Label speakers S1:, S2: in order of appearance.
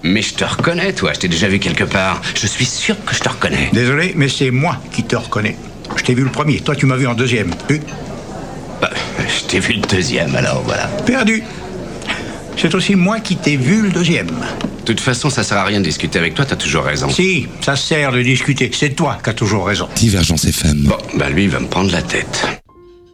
S1: Mais je te reconnais, toi. Je t'ai déjà vu quelque part. Je suis sûr que je te reconnais.
S2: Désolé, mais c'est moi qui te reconnais. Je t'ai vu le premier. Toi, tu m'as vu en deuxième.
S1: Bah, je t'ai vu le deuxième, alors voilà.
S2: Perdu. C'est aussi moi qui t'ai vu le deuxième.
S1: De toute façon, ça sert à rien de discuter avec toi, t'as toujours raison.
S2: Si, ça sert de discuter. C'est toi qui as toujours raison.
S3: Divergence FM.
S1: Bon, bah lui, il va me prendre la tête.